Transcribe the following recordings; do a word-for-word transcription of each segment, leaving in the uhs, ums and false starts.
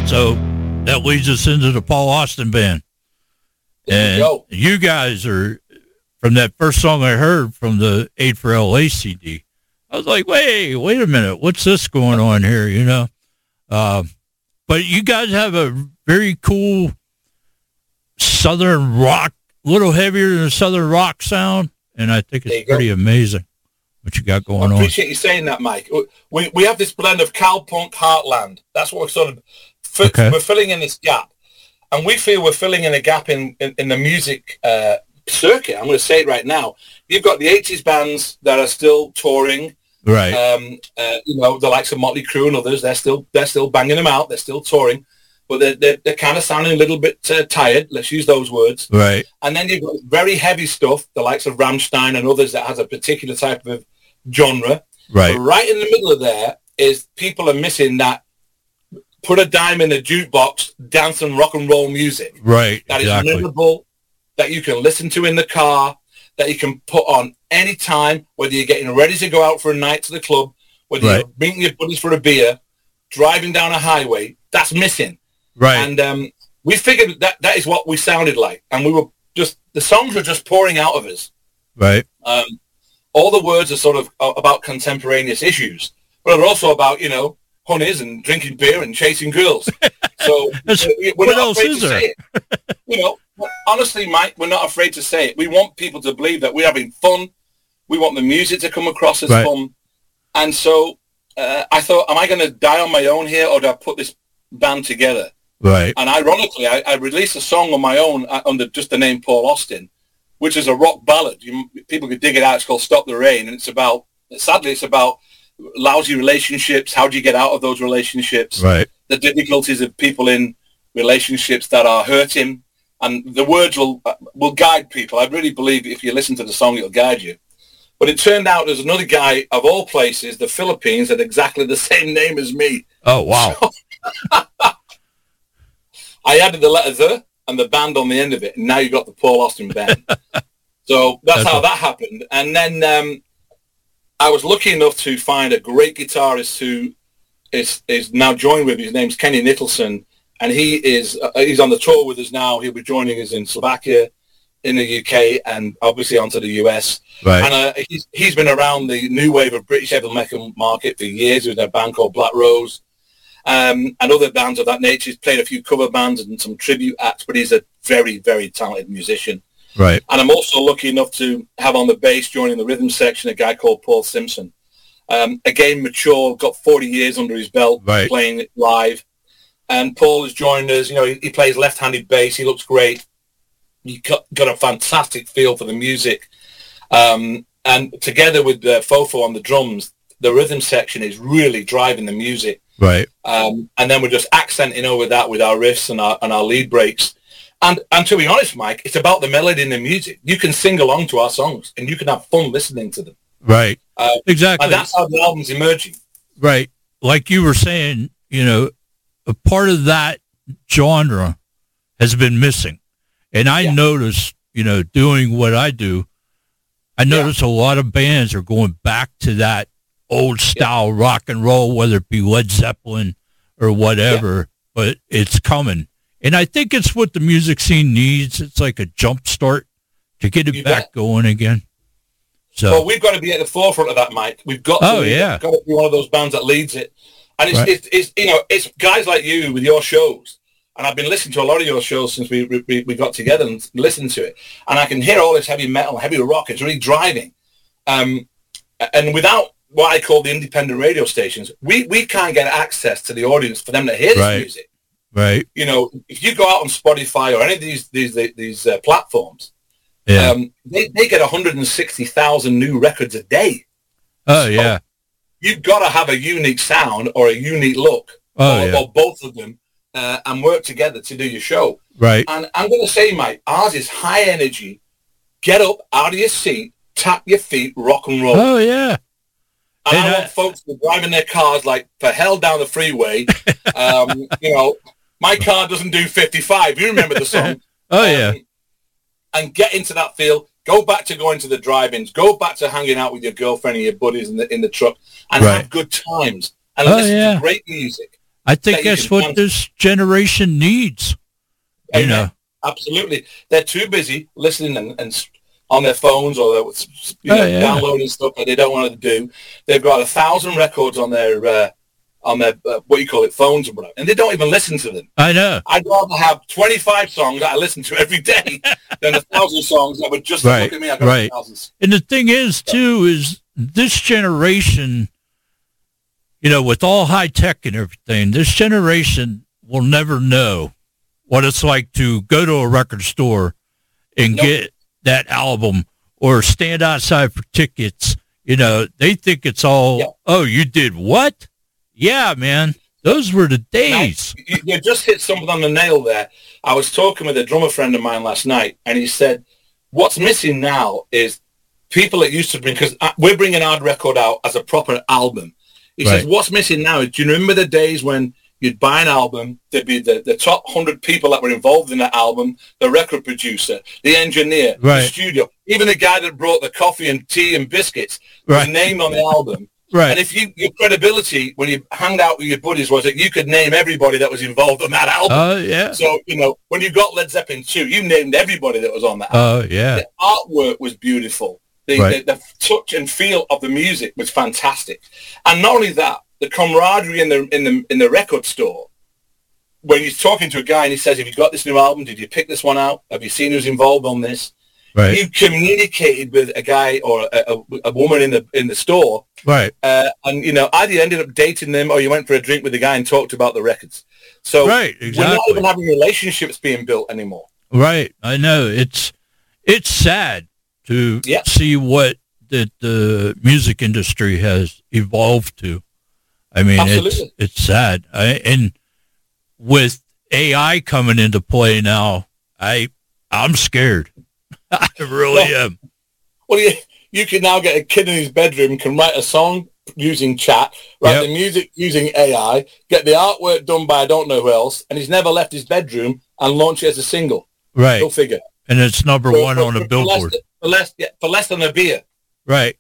So that leads us into the Paul Austin Band. There and you go. You guys are, from that first song I heard from the Aid for L A C D, I was like, wait, wait a minute. What's this going on here, you know? Uh, but you guys have a very cool Southern rock, a little heavier than a Southern rock sound, and I think it's pretty go. amazing what you got going on. I appreciate on. you saying that, Mike. We we have this blend of cowpunk heartland. That's what we're sort of, fi- okay. we're filling in this gap. And we feel we're filling in a gap in, in, in the music uh, circuit. I'm going to say it right now. You've got the eighties bands that are still touring. Right. Um, uh, you know, the likes of Motley Crue and others, they're still they're still banging them out. They're still touring. But they're, they're, they're kind of sounding a little bit uh, tired. Let's use those words. Right. And then you've got very heavy stuff, the likes of Rammstein and others that has a particular type of genre. Right. But right in the middle of there is people are missing that put a dime in the jukebox, dance and rock and roll music. Right. That exactly. is memorable, that you can listen to in the car, that you can put on any time, whether you're getting ready to go out for a night to the club, whether right. you're meeting your buddies for a beer, driving down a highway. That's missing. Right. And um, we figured that that is what we sounded like. And we were just, the songs were just pouring out of us. Right. Um, all the words are sort of about contemporaneous issues, but they're also about, you know, honeys and drinking beer and chasing girls. So we're what not else afraid is to there? say it. You know, honestly, Mike, we're not afraid to say it. We want people to believe that we're having fun. We want the music to come across as right. fun. And so uh, I thought, am I going to die on my own here, or do I put this band together? Right. And ironically, I, I released a song on my own uh, under just the name Paul Austin, which is a rock ballad. You, people could dig it out. It's called Stop the Rain. And it's about, sadly, it's about lousy relationships. How do you get out of those relationships? Right. The difficulties of people in relationships that are hurting. And the words will uh, will guide people. I really believe if you listen to the song, it'll guide you. But it turned out there's another guy, of all places, the Philippines, had exactly the same name as me. Oh, wow. So, I added the letter the and the band on the end of it, and now you've got the Paul Austin Band. So that's, that's how a- that happened. And then um, I was lucky enough to find a great guitarist who is is now joined with me. His name's Kenny Nicholson, and he is uh, he's on the tour with us now. He'll be joining us in Slovakia, in the U K, and obviously onto the U S. Right. And uh, he's he's been around the new wave of British heavy metal market for years with a band called Black Rose. Um, and other bands of that nature. He's played a few cover bands and some tribute acts, but he's a very, very talented musician. Right. And I'm also lucky enough to have on the bass, joining the rhythm section, a guy called Paul Simpson. Um, again, mature, got forty years under his belt, right. playing it live. And Paul has joined us. You know, he, he plays left-handed bass. He looks great. He got, got a fantastic feel for the music. Um, and together with uh, Fofo on the drums, the rhythm section is really driving the music. Right. Um, and then we're just accenting over that with our riffs and our and our lead breaks. And and to be honest, Mike, it's about the melody and the music. You can sing along to our songs, and you can have fun listening to them. Right. Uh, exactly. And that's how the album's emerging. Right. Like you were saying, you know, a part of that genre has been missing. And I yeah. notice, you know, doing what I do, I notice yeah. a lot of bands are going back to that old style yeah. rock and roll, whether it be Led Zeppelin or whatever, yeah. but it's coming. And I think it's what the music scene needs. It's like a jump start to get it you back bet. going again. So, well, we've got to be at the forefront of that, Mike. We've got oh, to, yeah. we've got to be one of those bands that leads it. And it's, right. it's, it's, you know, it's guys like you with your shows. And I've been listening to a lot of your shows since we, we, we got together and listened to it. And I can hear all this heavy metal, heavy rock. It's really driving. Um, and without what I call the independent radio stations, we, we can't get access to the audience for them to hear this right. music. Right. You know, if you go out on Spotify or any of these these these uh, platforms, yeah. um, they, they get one hundred sixty thousand new records a day. Oh, so yeah. You've got to have a unique sound or a unique look, oh, or, yeah. or both of them, uh, and work together to do your show. Right. And I'm going to say, Mike, ours is high energy. Get up out of your seat, tap your feet, rock and roll. Oh, yeah. And, and I I, want folks to be driving their cars like for hell down the freeway. um, you know, my car doesn't do fifty-five. You remember the song. oh, um, yeah. And get into that feel. Go back to going to the drive-ins. Go back to hanging out with your girlfriend and your buddies in the in the truck and right. have good times and oh, listen yeah. to great music. I think that's what dance. This generation needs. You Amen. know, absolutely. They're too busy listening and, and on their phones or you know, oh, yeah. downloading stuff that they don't want to do. They've got a thousand records on their uh, on their uh, what you call it phones and whatever, and they don't even listen to them. I know. I'd rather have twenty-five songs that I listen to every day than a thousand songs that would just right. look at me. I got right. thousands. And the thing is, too, is this generation, you know, with all high tech and everything, this generation will never know what it's like to go to a record store and nope. get that album or stand outside for tickets. You know, they think it's all, yeah. oh, you did what? Yeah, man. Those were the days. Now, you, you just hit something on the nail there. I was talking with a drummer friend of mine last night, and he said, what's missing now is people that used to bring, because we're bringing our record out as a proper album. He right. says, what's missing now is, do you remember the days when you'd buy an album, there'd be the, the top one hundred people that were involved in that album, the record producer, the engineer, right. the studio, even the guy that brought the coffee and tea and biscuits, right. was named on the album. Right. And if you, your credibility when you hanged out with your buddies was that you could name everybody that was involved on that album. Oh, uh, yeah. So, you know, when you got Led Zeppelin two, you named everybody that was on that album. Oh, uh, yeah. The artwork was beautiful. The, right. the, the touch and feel of the music was fantastic. And not only that, the camaraderie in the in the in the record store, when you're talking to a guy and he says, have you got this new album? Did you pick this one out? Have you seen who's involved on this? Right. You communicated with a guy or a, a, a woman in the in the store. Right. Uh, and, you know, either you ended up dating them or you went for a drink with the guy and talked about the records. So right, exactly. we're not even having relationships being built anymore. Right. I know. It's it's sad to yeah. see what the, the music industry has evolved to. I mean, Absolutely. it's it's sad. I, and with A I coming into play now, I I'm scared. I really well, am. Well, you, you can now get a kid in his bedroom, can write a song using chat, write yep. the music using A I, get the artwork done by I don't know who else, and he's never left his bedroom and launch it as a single. Right. Go figure. And it's number for, one for, on the for Billboard. Less, for, less, yeah, for less than a beer. Right.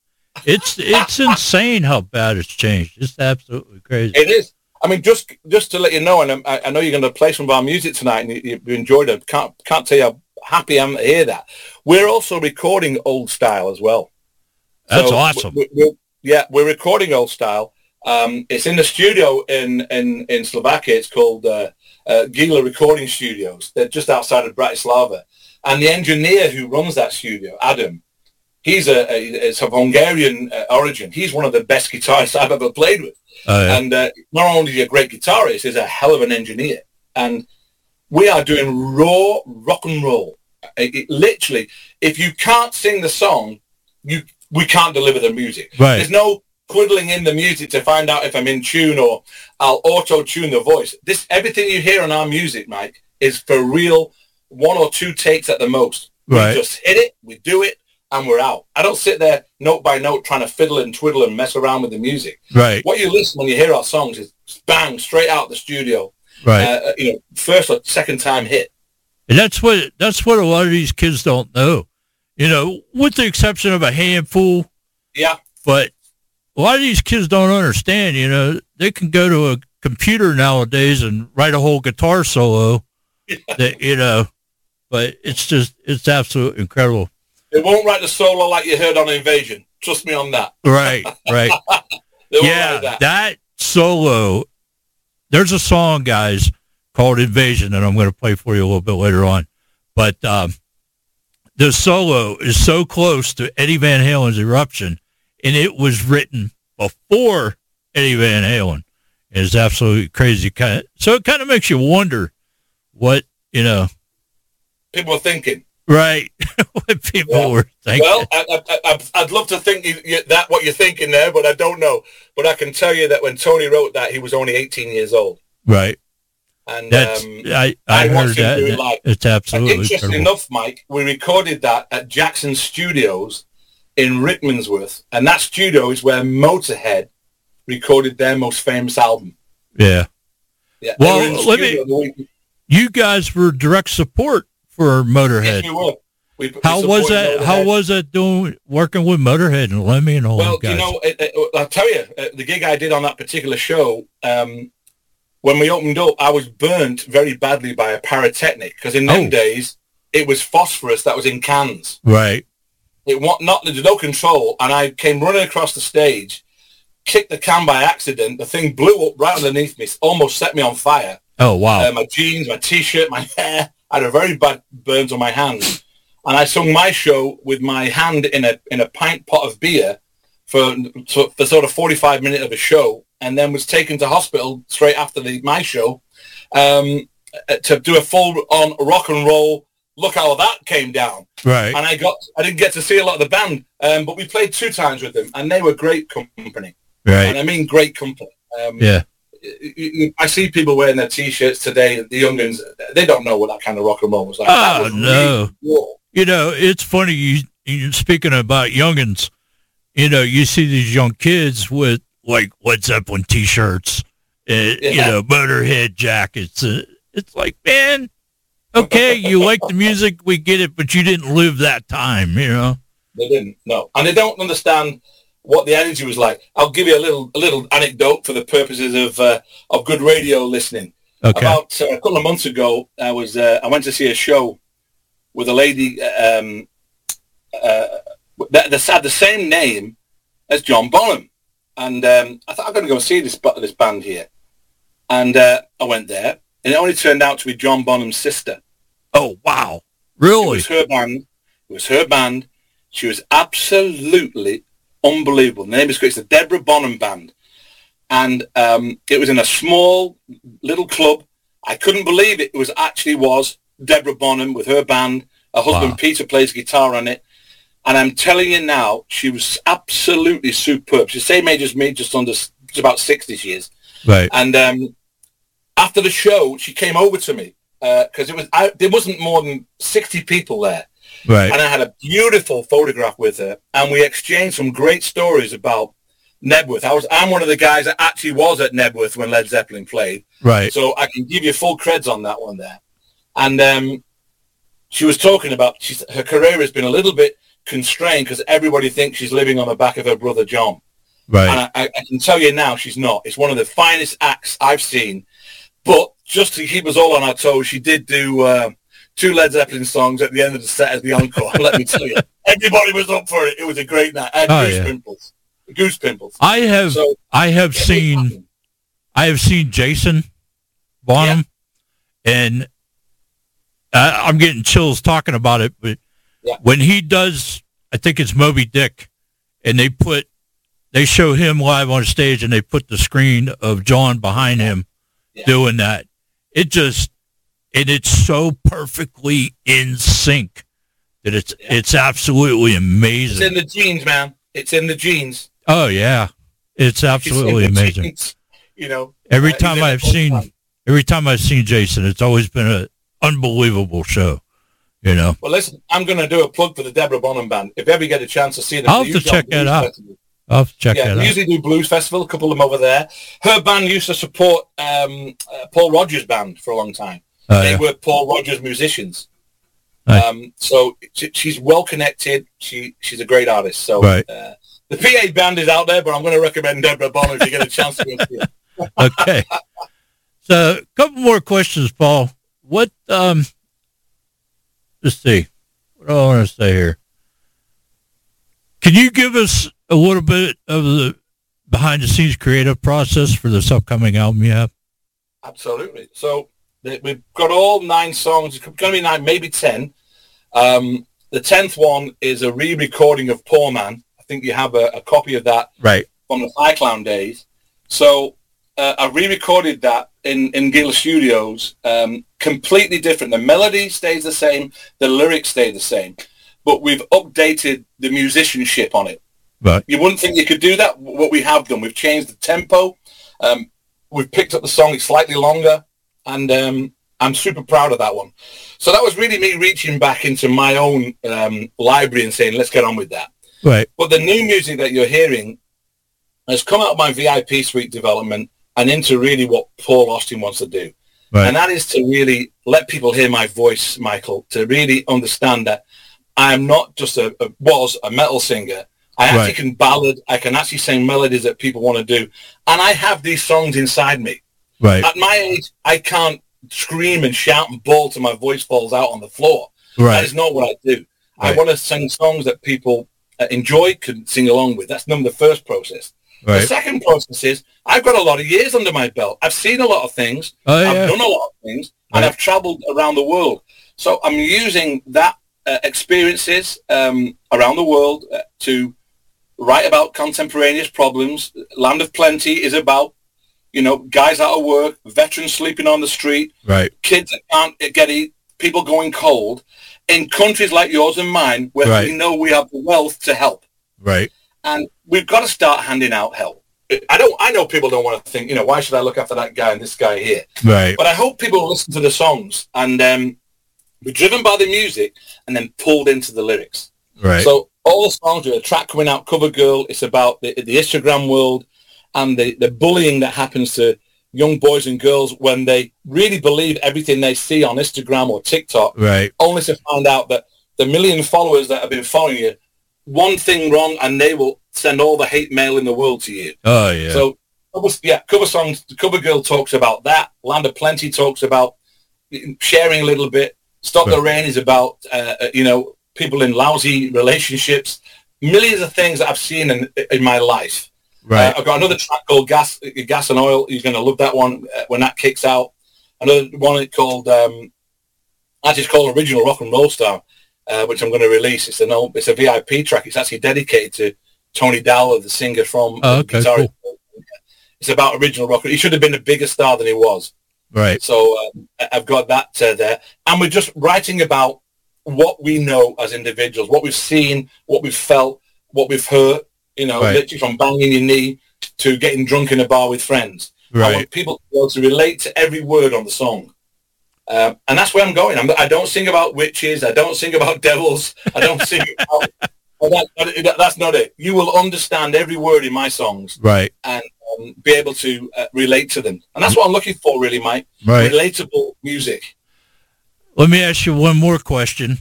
It's it's insane how bad it's changed. It's absolutely crazy. It is. I mean, just just to let you know, and I, I know you're going to play some of our music tonight, and you, you enjoyed it. Can't can't tell you how happy I am to hear that. We're also recording old style as well. That's so awesome. We, we, yeah, we're recording old style. Um, it's in the studio in in, in Slovakia. It's called uh, uh, Gila Recording Studios. They're just outside of Bratislava, and the engineer who runs that studio, Adam. He's a, a it's of Hungarian uh, origin. He's one of the best guitarists I've ever played with. Oh, yeah. And uh, not only is he a great guitarist, he's a hell of an engineer. And we are doing raw rock and roll. It, it, literally, if you can't sing the song, you we can't deliver the music. Right. There's no twiddling in the music to find out if I'm in tune or I'll auto-tune the voice. This everything you hear on our music, Mike, is for real, one or two takes at the most. Right. We just hit it, we do it, and we're out. I don't sit there note by note trying to fiddle and twiddle and mess around with the music. Right. What you listen when you hear our songs is bang, straight out the studio. Right. Uh, you know, first or second time hit. And that's what that's what a lot of these kids don't know. You know, with the exception of a handful. Yeah. But a lot of these kids don't understand, you know, they can go to a computer nowadays and write a whole guitar solo. Yeah. That, you know, but it's just it's absolutely incredible. They won't write the solo like you heard on Invasion. Trust me on that. Right, right. yeah, that. that solo, there's a song, guys, called Invasion, and I'm going to play for you a little bit later on. But um, the solo is so close to Eddie Van Halen's Eruption, and it was written before Eddie Van Halen. It's absolutely crazy. So it kind of makes you wonder what, you know. People are thinking. Right. What people yeah. were thinking. Well, I, I, I, I'd love to think you, you, that what you're thinking there, but I don't know. But I can tell you that when Tony wrote that, he was only eighteen years old. Right. And That's, um, I, I, I heard that. It live. It's absolutely and interesting incredible. enough, Mike, we recorded that at Jackson Studios in Rickmansworth, and that studio is where Motorhead recorded their most famous album. Yeah. Yeah. Well, let me. You guys were direct support for Motorhead. Yes, we were. We, we how was that? Motorhead. How was that doing working with Motorhead and Lemmy and all well, that guys? Well, you know, it, it, I'll tell you, uh, the gig I did on that particular show, um, when we opened up, I was burnt very badly by a pyrotechnic because in them Oh. days it was phosphorus that was in cans. Right. It wa- not there's no control, and I came running across the stage, kicked the can by accident. The thing blew up right underneath me, almost set me on fire. Oh, wow. Uh, my jeans, my T-shirt, my hair. I had a very bad burns on my hands, and I sung my show with my hand in a in a pint pot of beer for for, for sort of forty-five minutes of a show, and then was taken to hospital straight after the my show um, to do a full on rock and roll. Look how that came down. Right. And I got I didn't get to see a lot of the band, um, but we played two times with them, and they were great company. Right. And I mean great company. Um, Yeah. I see people wearing their T-shirts today. The youngins, they don't know what that kind of rock and roll was like. That Oh, was no. really raw. You know, it's funny, you, you speaking about youngins, you know, you see these young kids with, like, Led Zeppelin T-shirts, uh, you Yeah. know, Motorhead jackets. Uh, it's like, man, okay, you like the music, we get it, but you didn't live that time, you know? They didn't, no. And they don't understand what the energy was like. I'll give you a little a little anecdote for the purposes of uh, of good radio listening. Okay. About uh, a couple of months ago, I was uh, I went to see a show with a lady um, uh, that, that had the same name as John Bonham, and um, I thought I'm going to go see this this band here, and uh, I went there, and it only turned out to be John Bonham's sister. Oh, wow. It Really? was her band. It was her band. She was absolutely unbelievable. The name is it's the Deborah Bonham Band, and um, it was in a small little club. I couldn't believe it. It was actually was Deborah Bonham with her band. Her husband Wow. Peter plays guitar on it, and I'm telling you now, she was absolutely superb. She's the same age as me, just under, just about sixty she is. Right. And um, after the show, she came over to me because it was I, there wasn't more than sixty people there. Right. And I had a beautiful photograph with her, and we exchanged some great stories about Nebworth. I was, I'm one of the guys that actually was at Nebworth when Led Zeppelin played, Right. so I can give you full creds on that one there. And um, she was talking about she's, her career has been a little bit constrained because everybody thinks she's living on the back of her brother John. Right. And I, I can tell you now, she's not. It's one of the finest acts I've seen. But just to keep us all on our toes, she did do uh, two Led Zeppelin songs at the end of the set as the encore. Let me tell you, everybody was up for it. It was a great night. I had Oh, goose yeah. pimples. Goose pimples. I have So, I have yeah, seen I have seen Jason Bonham, and I, I'm getting chills talking about it. But Yeah. when he does, I think it's Moby Dick, and they put they show him live on stage, and they put the screen of John behind him Yeah. doing that. It just and it's so perfectly in sync that it's Yeah. it's absolutely It's amazing. in the genes, man. It's in the genes. Oh yeah, it's It's in absolutely the amazing. genes, you know. Every Uh, he's time in it I've all the seen, time. every time I've seen Jason, it's always been an unbelievable show. You know, Well, listen, I'm going to do a plug for the Deborah Bonham Band. If you ever get a chance to see them, I'll they have to usually check have that Blues out. Festival. I'll have to check Yeah, that they out. usually do Blues Festival, a couple of them over there. Her band used to support um, uh, Paul Rogers' band for a long time. Oh, they yeah. were Paul Rogers musicians. Nice. Um, so she, she's well connected. She She's a great artist. So Right. uh, the P A band is out there, but I'm going to recommend Deborah Bonham if you get a chance to go see it. Okay. So, a couple more questions, Paul. What? Um, let's see. What do I want to say here? Can you give us a little bit of the behind-the-scenes creative process for this upcoming album you have? Absolutely. So the, we've got all nine songs. It's going to be nine, maybe ten. Um, the tenth one is a re-recording of Poor Man. I think you have a, a copy of that Right. from the iClown days. So uh, I re-recorded that in, in Gill Studios, um, completely different. The melody stays the same. The lyrics stay the same. But we've updated the musicianship on it. Right. You wouldn't think you could do that. What we have done, we've changed the tempo. Um, we've picked up the song. It's slightly longer. And um, I'm super proud of that one. So that was really me reaching back into my own um, library and saying, let's get on with that. Right. But the new music that you're hearing has come out of my V I P suite development and into really what Paul Austin wants to do. Right. And that is to really let people hear my voice, Michael, to really understand that I'm not just a, a was a metal singer. I actually Right. can ballad. I can actually sing melodies that people want to do. And I have these songs inside me. Right. At my age, I can't scream and shout and bawl till my voice falls out on the floor. Right. That is not what I do. Right. I want to sing songs that people uh, enjoy, can sing along with. That's number the first process. Right. The second process is I've got a lot of years under my belt. I've seen a lot of things. Oh, yeah. I've done a lot of things, and Right. I've traveled around the world. So I'm using that uh, experiences um, around the world uh, to write about contemporaneous problems. Land of Plenty is about, you know, guys out of work, veterans sleeping on the street, Right. kids that can't get eat, people going cold, in countries like yours and mine, where Right. we know we have the wealth to help. Right. And we've got to start handing out help. I don't. I know people don't want to think, you know, why should I look after that guy and this guy here? Right. But I hope people listen to the songs and um, be driven by the music and then pulled into the lyrics. Right. So all the songs, with a track coming out, Cover Girl, it's about the, the Instagram world and the, the bullying that happens to young boys and girls when they really believe everything they see on Instagram or TikTok, Right. only to find out that the million followers that have been following you, one thing wrong and they will send all the hate mail in the world to you. Oh, yeah. So, yeah, cover songs, Cover Girl talks about that. Land of Plenty talks about sharing a little bit. Stop Right. the Rain is about, uh, you know, people in lousy relationships. Millions of things that I've seen in, in my life. Right. Uh, I've got another track called Gas Gas and Oil. You're going to love that one uh, when that kicks out. Another one called, um, actually it's called Original Rock and Roll Star, uh, which I'm going to release. It's, an old, it's a V I P track. It's actually dedicated to Tony Dowler, the singer from Oh, okay, guitarist. cool. It's about original rock. He should have been a bigger star than he was. Right. So um, I've got that uh, there. And we're just writing about what we know as individuals, what we've seen, what we've felt, what we've heard, you know, Right. literally from banging your knee to getting drunk in a bar with friends. I Right. want people to be able to relate to every word on the song. Um, and that's where I'm going. I'm, I don't sing about witches. I don't sing about devils. I don't sing about... Well, that, that, that's not it. You will understand every word in my songs Right. and um, be able to uh, relate to them. And that's what I'm looking for, really, Mike. Right. Relatable music. Let me ask you one more question.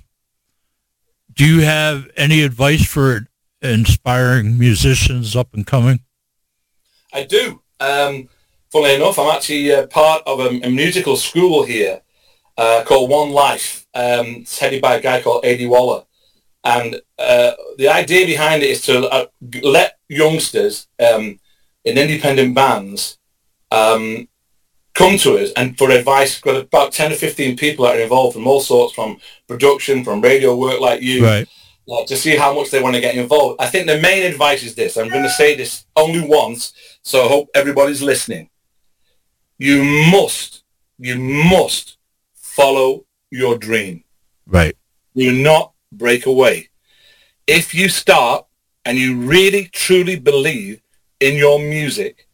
Do you have any advice for inspiring musicians up and coming? I do. Um, funnily enough, I'm actually uh, part of a, a musical school here uh, called One Life. Um, it's headed by a guy called Eddie Waller. And uh, the idea behind it is to uh, let youngsters um, in independent bands um, come to us and for advice. We've got about ten or fifteen people that are involved from all sorts, from production, from radio work like you, Right. uh, to see how much they want to get involved. I think the main advice is this. I'm going to say this only once, so I hope everybody's listening. You must, you must follow your dream. Right. Do not break away. If you start and you really truly believe in your music,